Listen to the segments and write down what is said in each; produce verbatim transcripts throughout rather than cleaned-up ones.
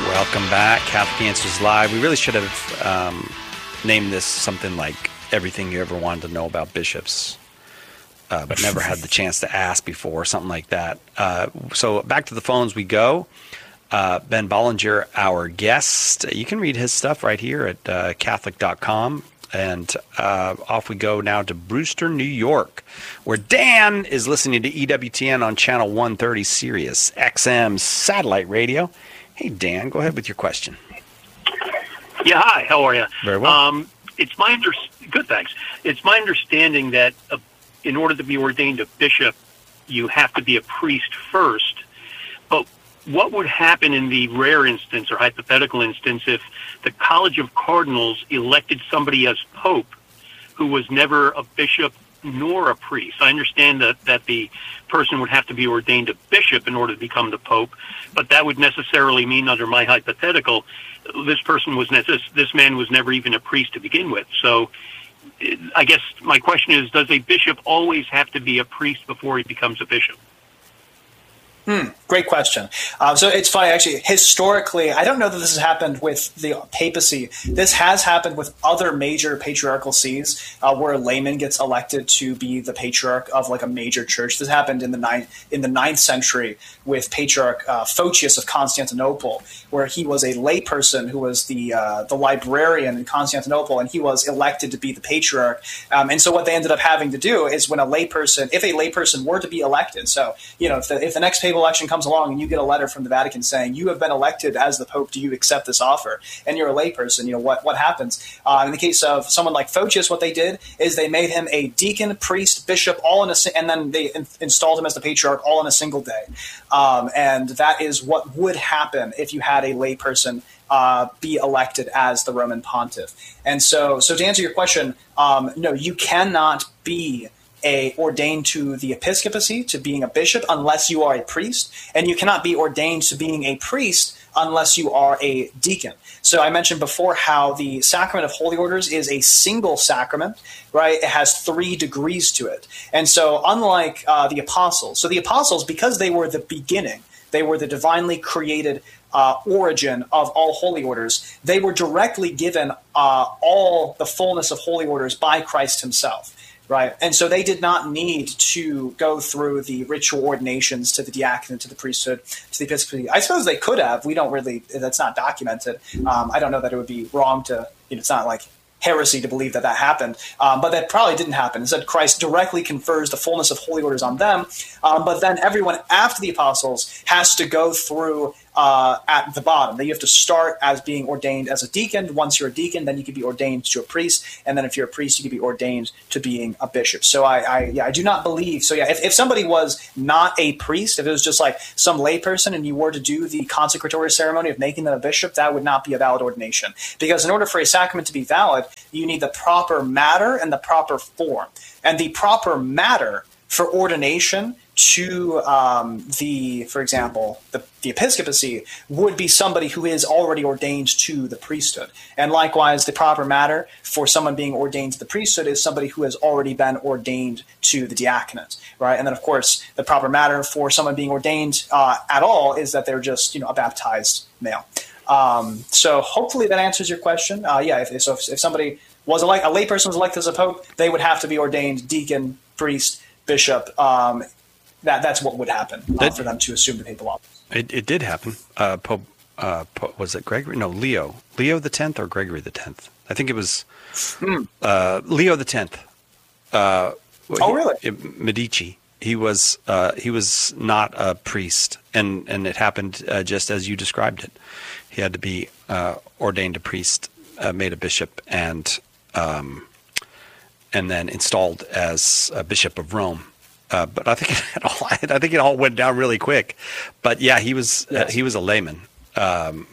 Welcome back, Catholic Answers Live. We really should have um, named this something like everything you ever wanted to know about bishops, uh, but never had the chance to ask before, something like that. Uh, so back to the phones we go. Uh, Ben Bollinger, our guest. You can read his stuff right here at uh, Catholic dot com. And uh, off we go now to Brewster, New York, where Dan is listening to E W T N on channel one thirty Sirius X M satellite radio. Hey, Dan, go ahead with your question. Yeah, hi. How are you? Very well. Um, it's my under- good, thanks. It's my understanding that uh, in order to be ordained a bishop, you have to be a priest first. But what would happen in the rare instance or hypothetical instance if the College of Cardinals elected somebody as pope who was never a bishop nor a priest? I understand that, that the person would have to be ordained a bishop in order to become the pope, but that would necessarily mean, under my hypothetical, this person was necess- this man was never even a priest to begin with. So I guess my question is, does a bishop always have to be a priest before he becomes a bishop? Hmm, great question. Uh, so it's funny, actually, historically, I don't know that this has happened with the papacy. This has happened with other major patriarchal sees uh, where a layman gets elected to be the patriarch of like a major church. This happened in the ninth, in the ninth century with Patriarch uh, Photius of Constantinople, where he was a layperson who was the uh, the librarian in Constantinople, and he was elected to be the patriarch. Um, and so what they ended up having to do is when a layperson, if a layperson were to be elected, so, you know, if the, if the next papal election comes along and you get a letter from the Vatican saying you have been elected as the Pope, do you accept this offer? And you're a layperson, you know, what what happens? Uh, in the case of someone like Photius, what they did is they made him a deacon, priest, bishop, all in a, and then they in, installed him as the patriarch all in a single day. Um, and that is what would happen if you had a layperson uh, be elected as the Roman pontiff. And so, so to answer your question, um, no, you cannot be A, ordained to the episcopacy, to being a bishop, unless you are a priest, and you cannot be ordained to being a priest unless you are a deacon. So I mentioned before how the sacrament of holy orders is a single sacrament, right? It has three degrees to it. And so unlike uh, the apostles, so the apostles, because they were the beginning, they were the divinely created uh, origin of all holy orders, they were directly given uh, all the fullness of holy orders by Christ himself. Right. And so they did not need to go through the ritual ordinations to the diaconate, to the priesthood, to the episcopacy. I suppose they could have. We don't really, that's not documented. Um, I don't know that it would be wrong to, you know, it's not like heresy to believe that that happened, um, but that probably didn't happen. Instead, Christ directly confers the fullness of holy orders on them, um, but then everyone after the apostles has to go through uh, at the bottom. That you have to start as being ordained as a deacon. Once you're a deacon, then you can be ordained to a priest, and then if you're a priest, you can be ordained to being a bishop. So I, I yeah, I do not believe. So yeah, if, if somebody was not a priest, if it was just like some layperson, and you were to do the consecratory ceremony of making them a bishop, that would not be a valid ordination. Because in order for a sacrament to be valid, you need the proper matter and the proper form. And the proper matter for ordination to um, the, for example, the, the episcopacy would be somebody who is already ordained to the priesthood. And likewise, the proper matter for someone being ordained to the priesthood is somebody who has already been ordained to the diaconate, right? And then, of course, the proper matter for someone being ordained uh, at all is that they're just, you know, a baptized male. Um, so hopefully that answers your question. Uh, yeah, if, so if, if somebody was a, a layperson was elected as a pope, they would have to be ordained deacon, priest, bishop. Um, that that's what would happen uh, that, for them to assume the papal office. It, it did happen. Uh, Pope, uh, Pope, was it Gregory? No, Leo. Leo the tenth or Gregory the tenth? I think it was mm. uh, Leo the tenth. Uh, oh, really? He, Medici. He was uh, he was not a priest, and, and it happened uh, just as you described it. He had to be uh, ordained a priest, uh, made a bishop, and um, and then installed as a bishop of Rome. Uh, but I think it all, I think it all went down really quick. But yeah, he was yes. uh, he was a layman, um,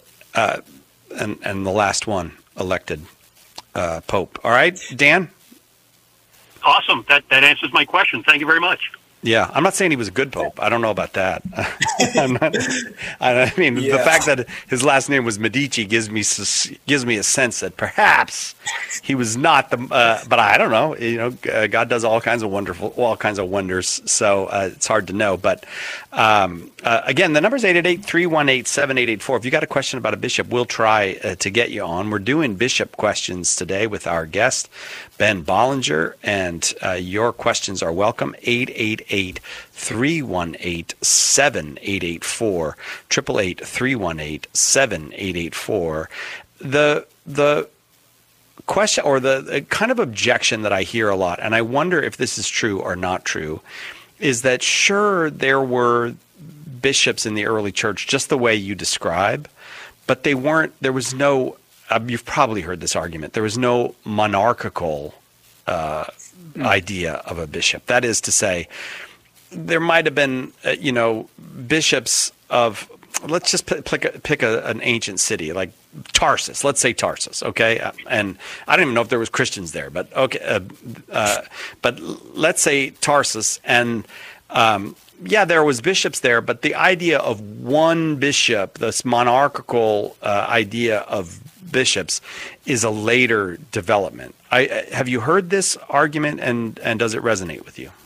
uh, and and the last one elected uh, pope. All right, Dan. Awesome. That that answers my question. Thank you very much. Yeah, I'm not saying he was a good pope. I don't know about that. I'm not, I mean, yeah. The fact that his last name was Medici gives me gives me a sense that perhaps he was not the. Uh, but I don't know. You know, uh, God does all kinds of wonderful, all kinds of wonders. So uh, it's hard to know. But um, uh, again, the number is eight eight eight, three one eight, seven eight eight four. If you got a question about a bishop, we'll try uh, to get you on. We're doing bishop questions today with our guest, Ben Bollinger, and uh, your questions are welcome. eight eight eight, three one eight, seven eight eight four, eight eight eight, three one eight, seven eight eight four. The the question, or the, the kind of objection that I hear a lot, and I wonder if this is true or not true, is that sure, there were bishops in the early church just the way you describe, but they weren't, there was no, uh, you've probably heard this argument, there was no monarchical uh, mm. idea of a bishop. That is to say, there might have been, uh, you know, bishops of, let's just pick, pick, a, pick a, an ancient city like Tarsus. Let's say Tarsus, okay? And I don't even know if there was Christians there, but okay. Uh, uh, but let's say Tarsus, and um, yeah, there was bishops there, but the idea of one bishop, this monarchical uh, idea of bishops, is a later development. I, have you heard this argument, and, and does it resonate with you?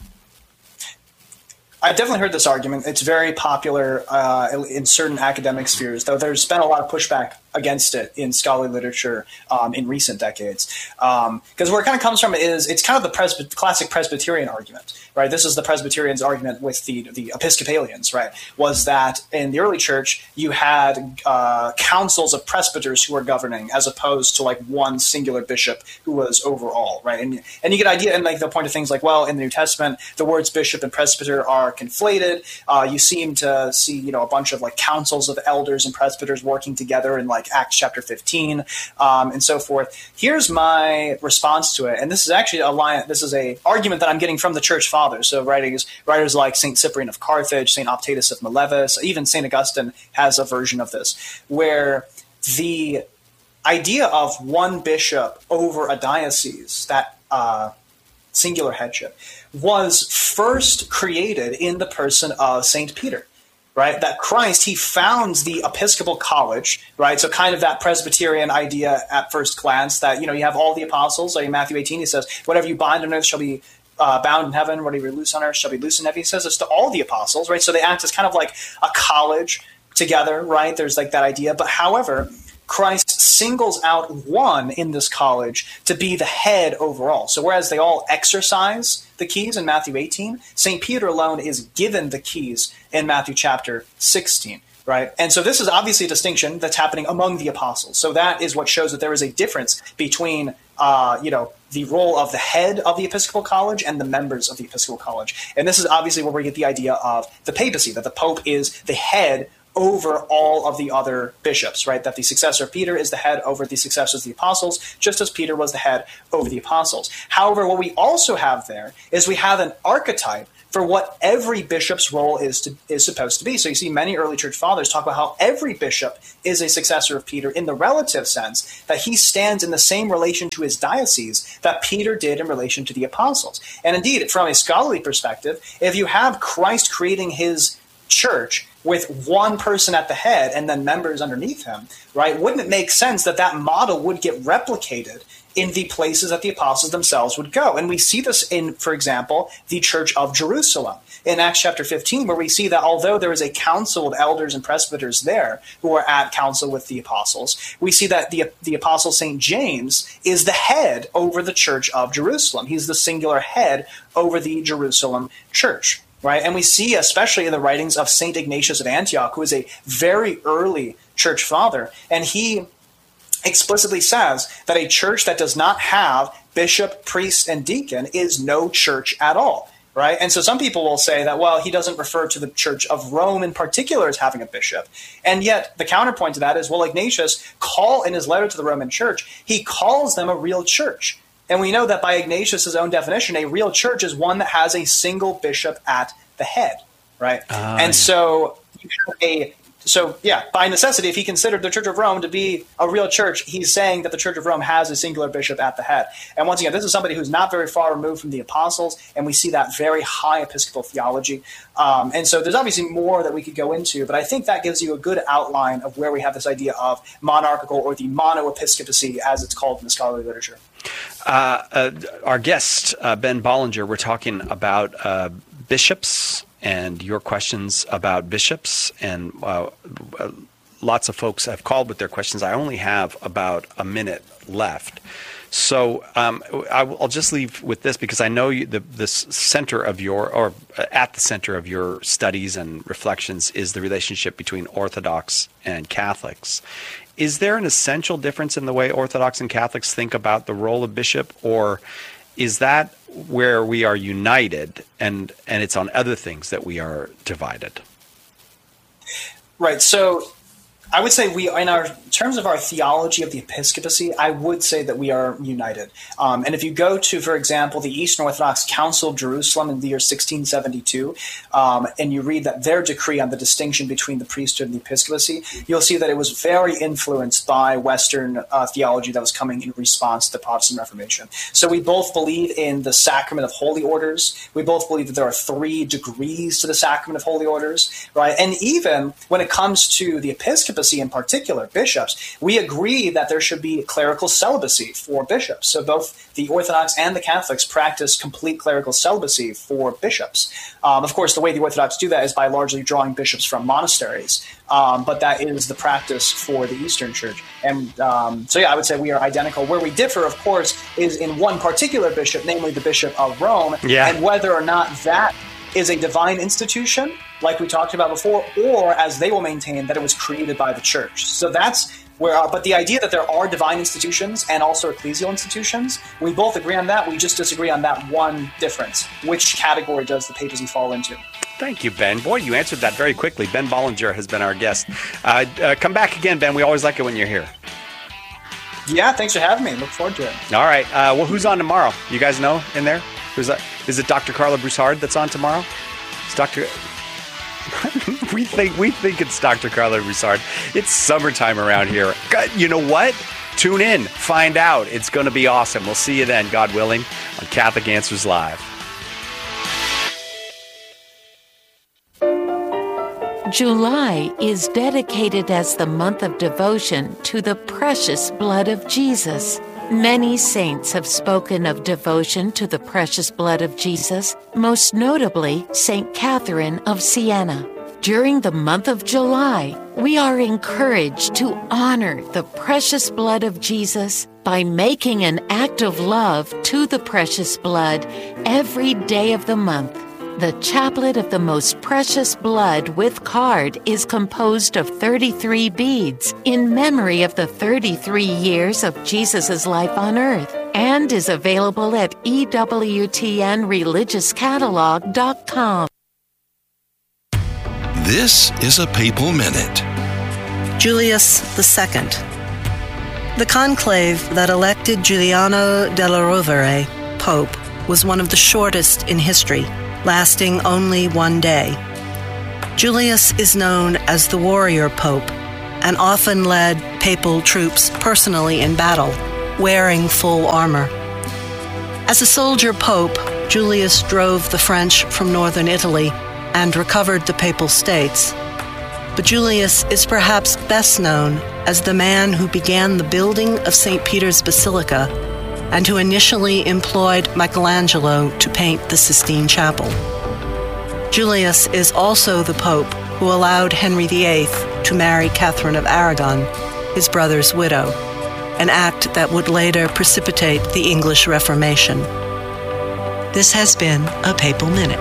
I've definitely heard this argument. It's very popular uh, in certain academic spheres, though there's been a lot of pushback against it in scholarly literature um, in recent decades. Because um, where it kind of comes from is it's kind of the Presby- classic Presbyterian argument, right? This is the Presbyterians' argument with the, the Episcopalians, right? Was that in the early church, you had uh, councils of presbyters who were governing as opposed to like one singular bishop who was overall, right? And, and you get idea, and like they'll point to things like, well, in the New Testament, the words bishop and presbyter are conflated. Uh, you seem to see, you know, a bunch of like councils of elders and presbyters working together in like Acts chapter fifteen, um, and so forth. Here's my response to it, and this is actually a line. This is a argument that I'm getting from the church fathers. So writers, writers like Saint Cyprian of Carthage, Saint Optatus of Miletus, even Saint Augustine has a version of this, where the idea of one bishop over a diocese, that uh, singular headship, was first created in the person of Saint Peter. Right, that Christ, he founds the Episcopal College, right? So kind of that Presbyterian idea at first glance that, you know, you have all the apostles. Like in Matthew eighteen, he says, whatever you bind on earth shall be uh, bound in heaven, whatever you loose on earth shall be loose in heaven. He says this to all the apostles, right? So they act as kind of like a college together, right? There's like that idea. But however, Christ singles out one in this college to be the head overall. So whereas they all exercise the keys in Matthew eighteen, Saint Peter alone is given the keys in Matthew chapter sixteen, right? And so this is obviously a distinction that's happening among the apostles. So that is what shows that there is a difference between, uh, you know, the role of the head of the Episcopal College and the members of the Episcopal College. And this is obviously where we get the idea of the papacy, that the Pope is the head over all of the other bishops, right? That the successor of Peter is the head over the successors of the apostles, just as Peter was the head over the apostles. However, what we also have there is we have an archetype for what every bishop's role is to, is supposed to be. So you see many early church fathers talk about how every bishop is a successor of Peter in the relative sense, that he stands in the same relation to his diocese that Peter did in relation to the apostles. And indeed, from a scholarly perspective, if you have Christ creating his church with one person at the head and then members underneath him, right? Wouldn't it make sense that that model would get replicated in the places that the apostles themselves would go? And we see this in, for example, the Church of Jerusalem in Acts chapter fifteen, where we see that although there is a council of elders and presbyters there who are at council with the apostles, we see that the, the apostle Saint James is the head over the Church of Jerusalem. He's the singular head over the Jerusalem church. Right, and we see, especially in the writings of Saint Ignatius of Antioch, who is a very early church father, and he explicitly says that a church that does not have bishop, priest, and deacon is no church at all. Right, and so some people will say that, well, he doesn't refer to the Church of Rome in particular as having a bishop, and yet the counterpoint to that is, well, Ignatius call in his letter to the Roman Church, he calls them a real church. And we know that by Ignatius' own definition, a real church is one that has a single bishop at the head, right? Uh, and so you have a So, yeah, by necessity, if he considered the Church of Rome to be a real church, he's saying that the Church of Rome has a singular bishop at the head. And once again, this is somebody who's not very far removed from the apostles, and we see that very high episcopal theology. Um, and so there's obviously more that we could go into, but I think that gives you a good outline of where we have this idea of monarchical, or the monoepiscopacy, as it's called in the scholarly literature. Uh, uh, our guest, uh, Ben Bollinger, we're talking about uh, bishops and your questions about bishops, and uh, uh, lots of folks have called with their questions. I only have about a minute left. So um, I, I'll just leave with this, because I know you, the, the center of your, or at the center of your studies and reflections is the relationship between Orthodox and Catholics. Is there an essential difference in the way Orthodox and Catholics think about the role of bishop, or is that where we are united, and and it's on other things that we are divided? Right. So I would say we, in our in terms of our theology of the episcopacy, I would say that we are united. Um, and if you go to, for example, the Eastern Orthodox Council of Jerusalem in the year sixteen seventy-two, um, and you read that their decree on the distinction between the priesthood and the episcopacy, you'll see that it was very influenced by Western uh, theology that was coming in response to the Protestant Reformation. So we both believe in the sacrament of holy orders. We both believe that there are three degrees to the sacrament of holy orders, right? And even when it comes to the episcopacy in particular, bishops, we agree that there should be clerical celibacy for bishops. So both the Orthodox and the Catholics practice complete clerical celibacy for bishops. Um, of course, the way the Orthodox do that is by largely drawing bishops from monasteries, um, but that is the practice for the Eastern Church. And um, so, yeah, I would say we are identical. Where we differ, of course, is in one particular bishop, namely the Bishop of Rome, yeah. and whether or not that is a divine institution, like we talked about before, or as they will maintain, that it was created by the church. So that's where, uh, but the idea that there are divine institutions and also ecclesial institutions, we both agree on that. We just disagree on that one difference. Which category does the papacy fall into? Thank you, Ben. Boy, you answered that very quickly. Ben Bollinger has been our guest. Uh, uh, come back again, Ben. We always like it when you're here. Yeah, thanks for having me. Look forward to it. All right. Uh, well, who's on tomorrow? You guys know in there? Who's that? Is it Doctor Carla Broussard that's on tomorrow? It's Doctor we think we think it's Doctor Carla Broussard. It's summertime around here. God, you know what? Tune in, find out. It's going to be awesome. We'll see you then, God willing, on Catholic Answers Live. July is dedicated as the month of devotion to the precious blood of Jesus. Many saints have spoken of devotion to the precious blood of Jesus, most notably Saint Catherine of Siena. During the month of July, we are encouraged to honor the precious blood of Jesus by making an act of love to the precious blood every day of the month. The Chaplet of the Most Precious Blood with card is composed of thirty-three beads in memory of the thirty-three years of Jesus' life on earth, and is available at E W T N religious catalog dot com. This is a Papal Minute. Julius the Second. The conclave that elected Giuliano della Rovere Pope was one of the shortest in history, lasting only one day. Julius is known as the warrior pope and often led papal troops personally in battle, wearing full armor. As a soldier pope, Julius drove the French from northern Italy and recovered the Papal States. But Julius is perhaps best known as the man who began the building of Saint Peter's Basilica and who initially employed Michelangelo to paint the Sistine Chapel. Julius is also the pope who allowed Henry the Eighth to marry Catherine of Aragon, his brother's widow, an act that would later precipitate the English Reformation. This has been a Papal Minute.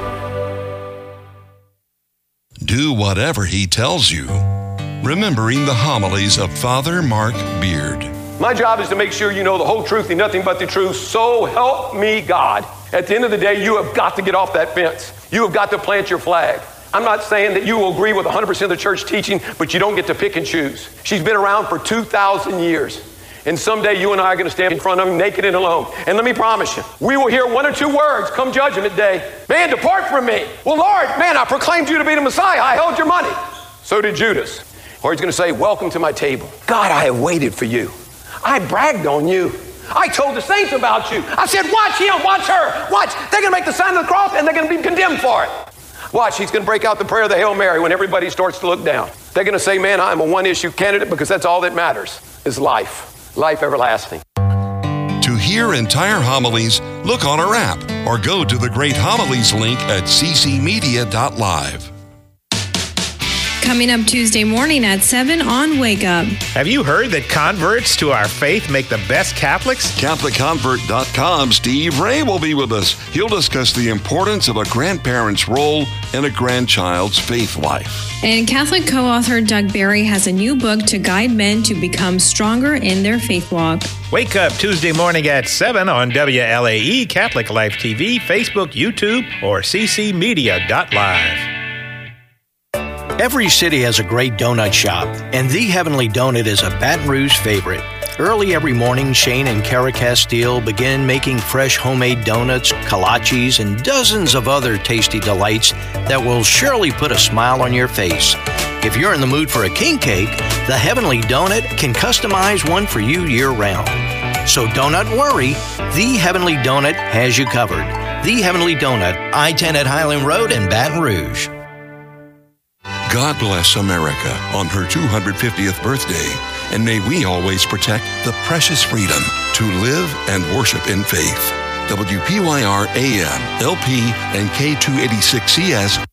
Do whatever he tells you. Remembering the homilies of Father Mark Beard. My job is to make sure you know the whole truth and nothing but the truth. So help me God. At the end of the day, you have got to get off that fence. You have got to plant your flag. I'm not saying that you will agree with one hundred percent of the church teaching, but you don't get to pick and choose. She's been around for two thousand years. And someday you and I are going to stand in front of him naked and alone. And let me promise you, we will hear one or two words come judgment day. Man, depart from me. Well, Lord, man, I proclaimed you to be the Messiah. I held your money. So did Judas. Or he's going to say, welcome to my table. God, I have waited for you. I bragged on you. I told the saints about you. I said, watch him, watch her, watch. They're going to make the sign of the cross and they're going to be condemned for it. Watch, he's going to break out the prayer of the Hail Mary when everybody starts to look down. They're going to say, man, I'm a one-issue candidate because that's all that matters is life, life everlasting. To hear entire homilies, look on our app or go to the Great Homilies link at c c media dot live. Coming up Tuesday morning at seven on Wake Up. Have you heard that converts to our faith make the best Catholics? Catholic Convert dot com Steve Ray will be with us. He'll discuss the importance of a grandparent's role in a grandchild's faith life. And Catholic co-author Doug Barry has a new book to guide men to become stronger in their faith walk. Wake Up Tuesday morning at seven on W L A E, Catholic Life T V, Facebook, YouTube, or c c media dot live. Every city has a great donut shop, and The Heavenly Donut is a Baton Rouge favorite. Early every morning, Shane and Kara Castile begin making fresh homemade donuts, kolaches, and dozens of other tasty delights that will surely put a smile on your face. If you're in the mood for a king cake, The Heavenly Donut can customize one for you year-round. So don't worry, The Heavenly Donut has you covered. The Heavenly Donut, I ten at Highland Road in Baton Rouge. God bless America on her two hundred fiftieth birthday, and may we always protect the precious freedom to live and worship in faith. W P Y R A M, L P, and K two eighty-six C S